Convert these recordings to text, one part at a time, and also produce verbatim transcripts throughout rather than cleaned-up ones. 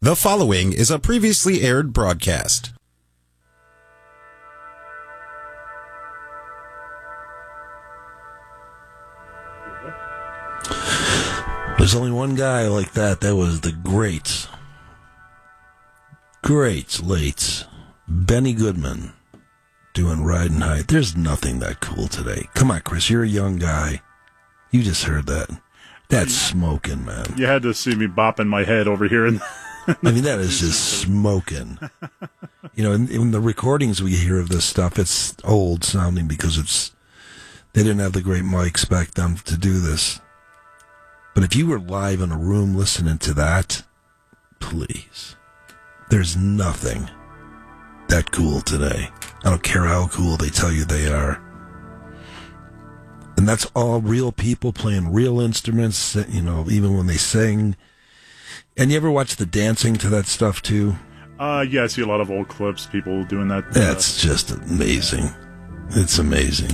The following is a previously aired broadcast. There's only one guy like that. That was the great, great late Benny Goodman doing Riding High. There's nothing that cool today. Come on, Chris, you're a young guy. You just heard that. That's smoking, man. You had to see me bopping my head over here. And I mean, that is just smoking. You know, in, in the recordings we hear of this stuff, it's old sounding because it's they didn't have the great mics back then to do this. But if you were live in a room listening to that, please, there's nothing that cool today. I don't care how cool they tell you they are. And that's all real people playing real instruments, you know, even when they sing. And you ever watch the dancing to that stuff, too? Uh, yeah, I see a lot of old clips, people doing that. Uh, That's just amazing. It's amazing.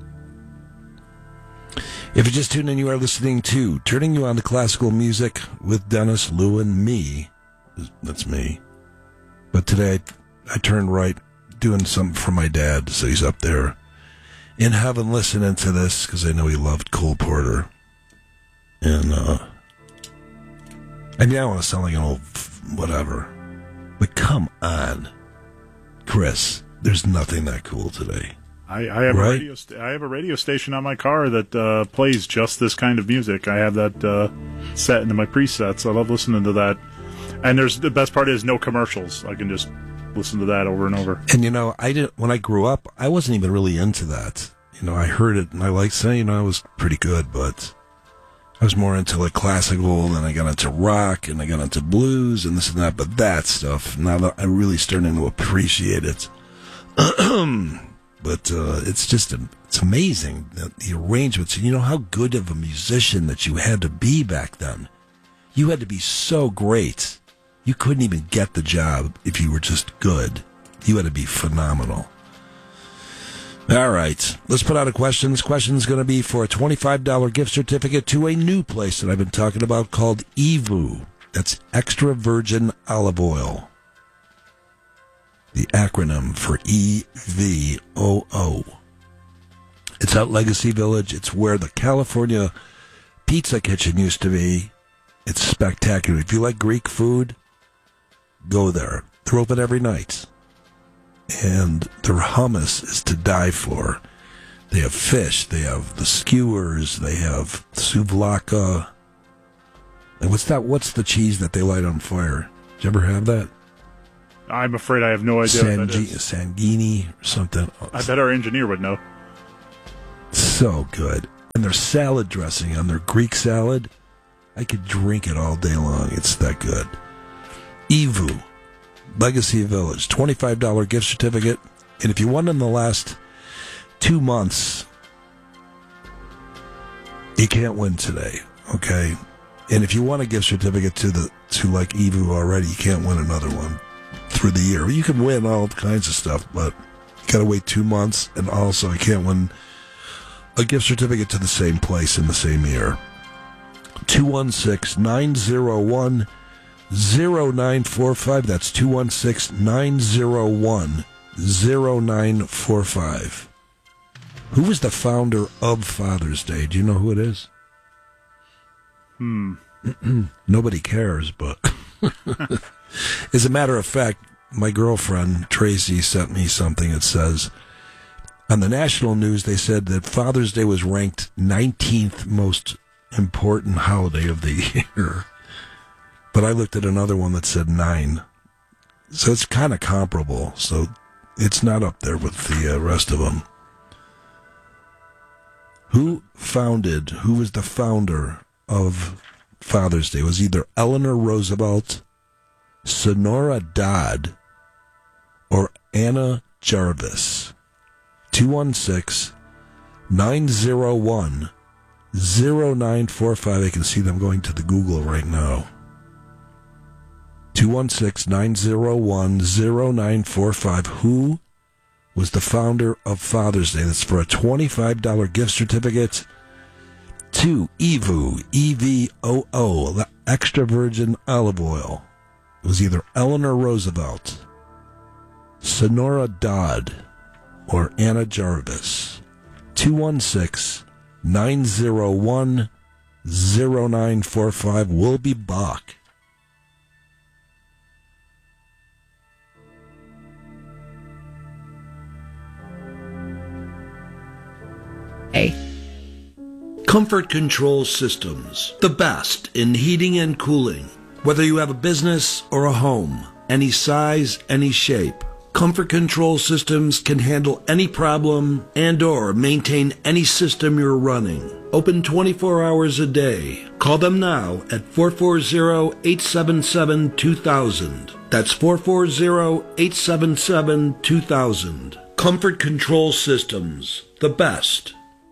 If you're just tuning in, you are listening to Turning You On to Classical Music with Dennis, Lou, and me. That's me. But today, I, I turned right doing something for my dad, so he's up there in heaven listening to this, because I know he loved Cole Porter. And, uh... I mean, I don't want to sound like an old whatever, but come on, Chris. There's nothing that cool today. I, I have right? a radio. St- I have a radio station on my car that uh, plays just this kind of music. I have that uh, set into my presets. I love listening to that. And there's the best part is no commercials. I can just listen to that over and over. And you know, I didn't when I grew up. I wasn't even really into that. You know, I heard it and I liked saying, you know, it was pretty good, but I was more into like classical, and I got into rock, and I got into blues, and this and that. But that stuff, now that I'm really starting to appreciate it. But uh, it's just it's amazing the, the arrangements. You know how good of a musician that you had to be back then. You had to be so great. You couldn't even get the job if you were just good. You had to be phenomenal. All right, let's put out a question. This question is going to be for a twenty-five dollars gift certificate to a new place that I've been talking about called E V O. That's extra virgin olive oil. The acronym for E V O O. It's at Legacy Village. It's where the California Pizza Kitchen used to be. It's spectacular. If you like Greek food, go there. They're open every night. And their hummus is to die for. They have fish, they have the skewers, they have souvlaki. And what's that? What's the cheese that they light on fire? Did you ever have that? I'm afraid I have no idea Sangi- what that is. Sanguini or something. I bet our engineer would know. So good. And their salad dressing on their Greek salad, I could drink it all day long. It's that good. E V O. Legacy Village, twenty-five dollars gift certificate. And if you won in the last two months, you can't win today, okay? And if you want a gift certificate to the to like E V O already, you can't win another one through the year. You can win all kinds of stuff, but you got to wait two months. And also, you can't win a gift certificate to the same place in the same year. two one six, nine zero one, zero nine four five. That's two one six, nine zero one, zero nine four five. Who was the founder of Father's Day? Do you know who it is? Hmm. Nobody cares, but as a matter of fact, my girlfriend Tracy sent me something that says on the national news they said that Father's Day was ranked nineteenth most important holiday of the year. But I looked at another one that said nine. So it's kind of comparable. So it's not up there with the uh, rest of them. Who founded, who was the founder of Father's Day? It was either Eleanor Roosevelt, Sonora Dodd, or Anna Jarvis. two one six, nine zero one, zero nine four five. I can see them going to the Google right now. two one six, nine zero one, zero nine four five. Who was the founder of Father's Day? That's for a twenty-five dollars gift certificate to E V O, E V O O, extra virgin olive oil. It was either Eleanor Roosevelt, Sonora Dodd, or Anna Jarvis. two one six, nine zero one, zero nine four five. We'll be back. Hey. Comfort Control Systems, the best in heating and cooling. Whether you have a business or a home, any size, any shape, Comfort Control Systems can handle any problem and or maintain any system you're running. Open twenty-four hours a day. Call them now at four four zero, eight seven seven, two thousand. That's four four zero, eight seven seven, two thousand. Comfort Control Systems, the best.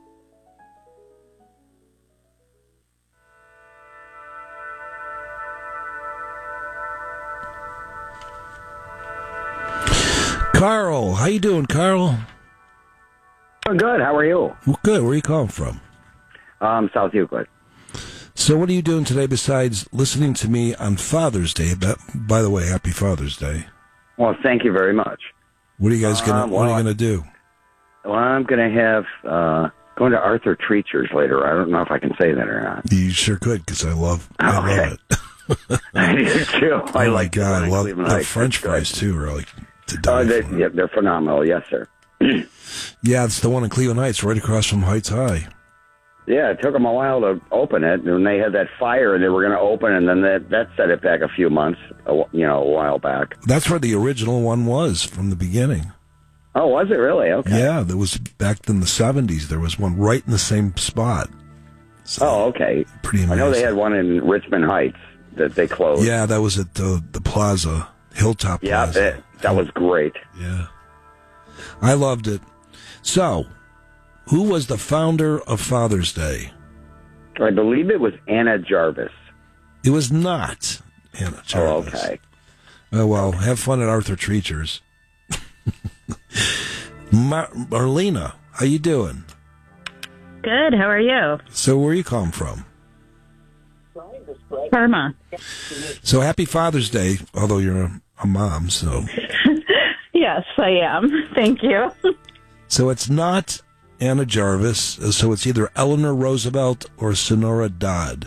Carl, how you doing, Carl? Oh, good. How are you? Well, good. Where are you calling from? Um, South Euclid. So what are you doing today besides listening to me on Father's Day? By, by the way, happy Father's Day. Well, thank you very much. What are you guys gonna Um, What are well, you gonna do? Well, I'm going to have uh, going to Arthur Treacher's later. I don't know if I can say that or not. You sure could, because I love I Okay. love it. I do too. I oh like my God, I the love Cleveland the Heights. French It's good. fries too. Are like to die Oh, they, for. yeah, they're phenomenal. Yes, sir. Yeah, it's the one in Cleveland Heights, right across from Heights High. Yeah, it took them a while to open it, and they had that fire, and they were going to open, and then that that set it back a few months, a wh- you know, a while back. That's where the original one was from the beginning. Oh, was it really? Okay. Yeah, there was back in the seventies. There was one right in the same spot. So, Oh, okay. pretty amazing. I know they had one in Richmond Heights that they closed. Yeah, that was at the the Plaza, Hilltop Yeah, Plaza. that, that was great. Yeah. I loved it. So, who was the founder of Father's Day? I believe it was Anna Jarvis. It was not Anna Jarvis. Oh, okay. Oh, well, have fun at Arthur Treacher's. Mar- Marlena, how you doing? Good. How are you? So, where are you calling from? Burma. So, happy Father's Day, although you're a, a mom, so... Yes, I am. Thank you. So it's not Anna Jarvis, so it's either Eleanor Roosevelt or Sonora Dodd.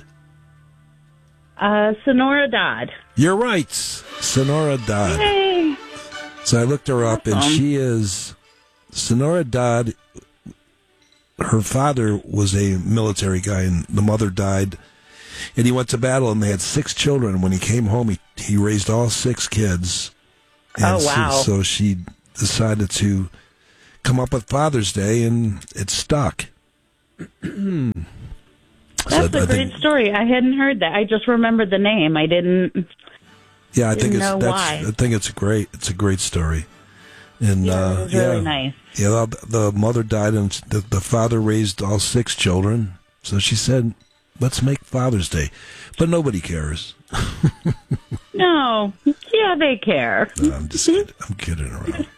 Uh, Sonora Dodd. You're right, Sonora Dodd. Yay. So I looked her up, and Awesome. she is... Sonora Dodd, her father was a military guy, and the mother died, and he went to battle, and they had six children. When he came home, he, he raised all six kids. And Oh, wow. So, so she decided to come up with Father's Day, and it stuck. That's So I a great think- story. I hadn't heard that. I just remembered the name. I didn't. Yeah, I think Didn't it's know that's why. I think it's a great it's a great story. And Yeah, uh it was really yeah, nice. Yeah, the, the mother died, and the, the father raised all six children. So she said, "Let's make Father's Day," but nobody cares. No. Yeah, they care. No, I'm just kidding. I'm kidding around.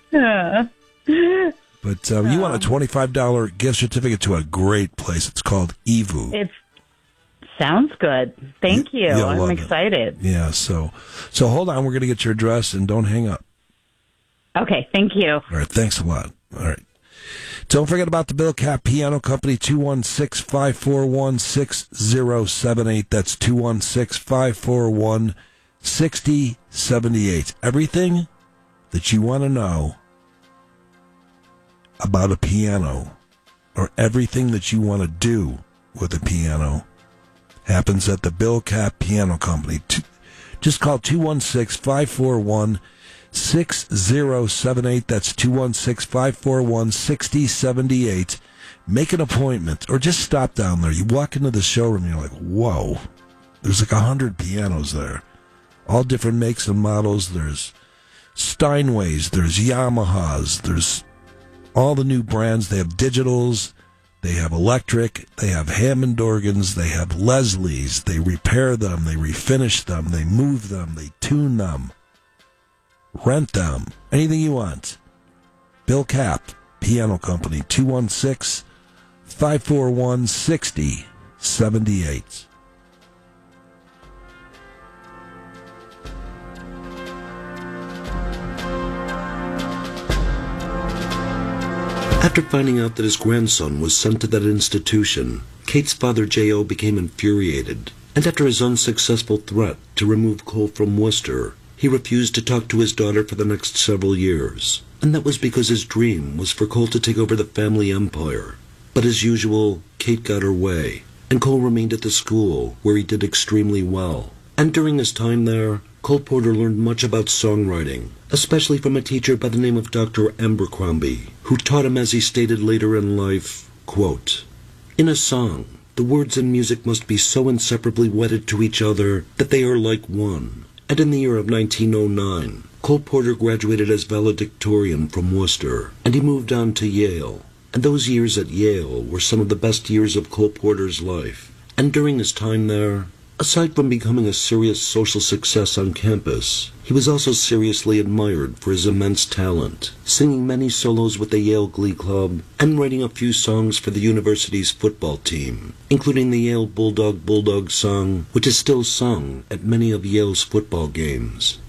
Uh, But uh, you want a twenty-five dollars gift certificate to a great place. It's called Evu. it sounds good. Thank you. You'll I'm love it. excited. Yeah. So so hold on. We're gonna get your address, and don't hang up. Okay. Thank you. All right, thanks a lot. All right. Don't forget about the Bill Cap Piano Company, two one six, five four one, six zero seven eight. That's two one six, five four one, six zero seven eight. Everything that you want to know about a piano, or everything that you want to do with a piano, happens at the Bill Cap Piano Company. Two- Just call two one six, five four one, six zero seven eight. That's two one six, five four one, six zero seven eight. Make an appointment, or just stop down there. You walk into the showroom, you're like, whoa, there's like a hundred pianos there. All different makes and models. There's Steinways, there's Yamahas, there's all the new brands. They have digitals, they have electric, they have Hammond organs, they have Leslie's. They repair them, they refinish them, they move them, they tune them, rent them, anything you want. Bill Cap, Piano Company, two one six, five four one, six zero seven eight. After finding out that his grandson was sent to that institution, Kate's father J O became infuriated, and after his unsuccessful threat to remove Cole from Worcester, he refused to talk to his daughter for the next several years. And that was because his dream was for Cole to take over the family empire. But as usual, Kate got her way, and Cole remained at the school, where he did extremely well. And during his time there, Cole Porter learned much about songwriting, especially from a teacher by the name of Doctor Abercrombie, who taught him, as he stated later in life, quote, "In a song, the words and music must be so inseparably wedded to each other that they are like one." And in the year of nineteen oh nine, Cole Porter graduated as valedictorian from Worcester, and he moved on to Yale. And those years at Yale were some of the best years of Cole Porter's life. And during his time there, aside from becoming a serious social success on campus, he was also seriously admired for his immense talent, singing many solos with the Yale Glee Club and writing a few songs for the university's football team, including the Yale Bulldog Bulldog song, which is still sung at many of Yale's football games.